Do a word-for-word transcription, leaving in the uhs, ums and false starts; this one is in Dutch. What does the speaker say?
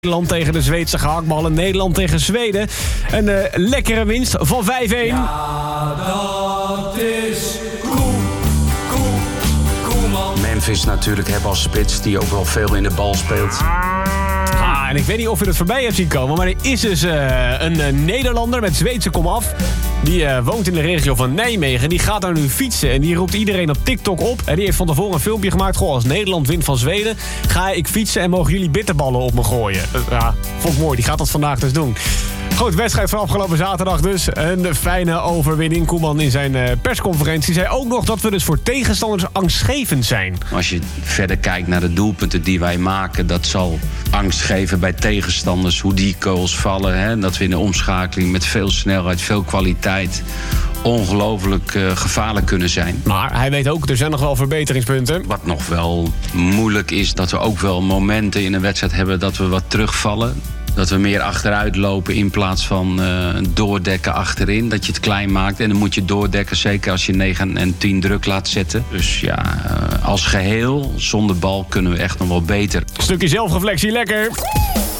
Nederland tegen de Zweedse gehaktballen. Nederland tegen Zweden. Een uh, lekkere winst van vijf-een. Ja, dat is cool, cool, cool man. Memphis natuurlijk hebben als spits die ook wel veel in de bal speelt. Ah, en ik weet niet of je het voorbij hebt zien komen, maar er is dus uh, een uh, Nederlander met Zweedse komaf. Die uh, woont in de regio van Nijmegen. Die gaat daar nu fietsen en die roept iedereen op TikTok op. En die heeft van tevoren een filmpje gemaakt. Goh, als Nederland wint van Zweden, ga ik fietsen en mogen jullie bitterballen op me gooien. Uh, ja, vond ik mooi. Die gaat dat vandaag dus doen. Goed, wedstrijd van afgelopen zaterdag dus. Een fijne overwinning. Koeman in zijn uh, persconferentie zei ook nog dat we dus voor tegenstanders angstgevend zijn. Als je verder kijkt naar de doelpunten die wij maken, dat zal angst geven bij tegenstanders. Hoe die goals vallen. Hè? Dat we in de omschakeling met veel snelheid, veel kwaliteit ongelooflijk uh, gevaarlijk kunnen zijn. Maar hij weet ook, er zijn nog wel verbeteringspunten. Wat nog wel moeilijk is, dat we ook wel momenten in een wedstrijd hebben dat we wat terugvallen. Dat we meer achteruit lopen in plaats van uh, doordekken achterin. Dat je het klein maakt. En dan moet je doordekken, zeker als je negen en tien druk laat zetten. Dus ja, uh, als geheel, zonder bal kunnen we echt nog wel beter. Stukje zelfreflectie, lekker.